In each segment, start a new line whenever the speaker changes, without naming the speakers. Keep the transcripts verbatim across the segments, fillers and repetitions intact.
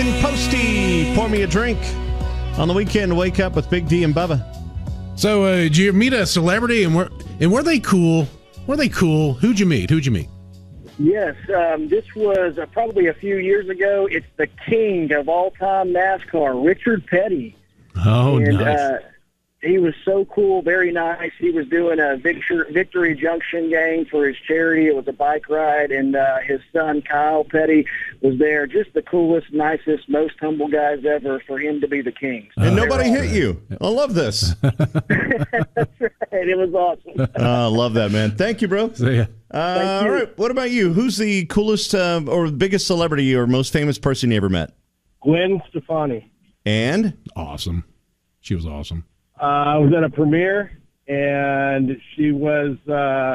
Weekend Posty. Pour me a drink. On the weekend, wake up with Big D and Bubba.
So, uh, did you meet a celebrity, and were and were they cool? Were they cool? Who'd you meet? Who'd you meet?
Yes, um, this was uh, probably a few years ago. It's the king of all-time NASCAR, Richard Petty.
Oh,
and,
nice.
Uh, he was so cool, very nice. He was doing a Victor, Victory Junction game for his charity. It was a bike ride, and uh, his son, Kyle Petty, was there. Just the coolest, nicest, most humble guys ever for him to be the king. So
and nobody hit you. I love this.
That's right. It was awesome.
I uh, love that, man. Thank you, bro.
See ya.
Uh,
Thank you.
All right. What about you? Who's the coolest uh, or biggest celebrity or most famous person you ever met?
Gwen Stefani.
And?
Awesome. She was awesome.
Uh, I was at a premiere, and she was, uh,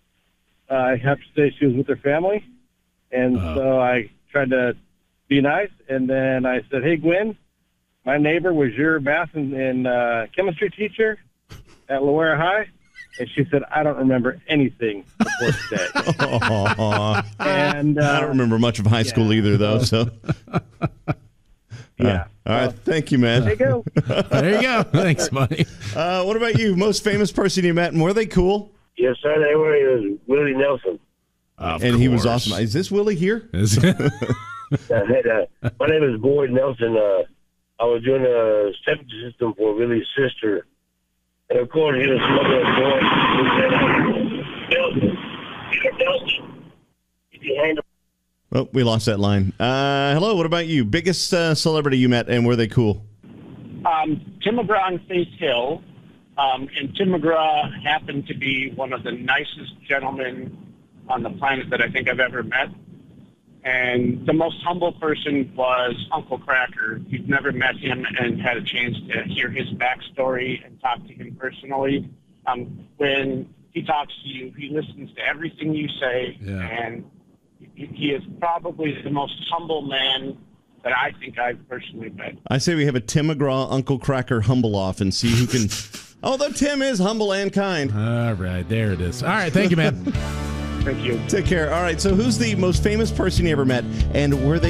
I have to say, she was with her family. And
Uh.
so I tried to be nice, and then I said, hey, Gwen, my neighbor was your math and, and uh, chemistry teacher at Loera High. And she said, I don't remember anything before today.
Aw.
and uh,
I don't remember much of high school
yeah.
either, though. So,
Yeah.
Uh, all right. Thank you, man.
There you go.
There you go. Thanks, buddy.
Uh, what about you? Most famous person you met, and were they cool?
Yes, sir. They were. It was Willie Nelson.
Of
and he was
course.
awesome. Is this Willie here?
Is it?
I had, uh, my name is Boyd Nelson. Uh, I was doing a septic system for Willie's sister. And, of course, he was smoking a joint. He said, Nelson, Peter Nelson, if you handle
Oh, we lost that line. Uh, hello, what about you? Biggest uh, celebrity you met, and were they cool?
Um, Tim McGraw on Faith Hill, um, and Tim McGraw happened to be one of the nicest gentlemen on the planet that I think I've ever met. And the most humble person was Uncle Cracker. You've never met him and had a chance to hear his backstory and talk to him personally. Um, when he talks to you, he listens to everything you say,
Yeah.
and he is probably the most humble man that I think I've personally met.
I say we have a Tim McGraw, Uncle Cracker humble off and see who can... Although Tim is humble and kind.
All right, there it is. All right, thank you, man.
Thank you.
Take care. All right, so who's the most famous person you ever met, and were they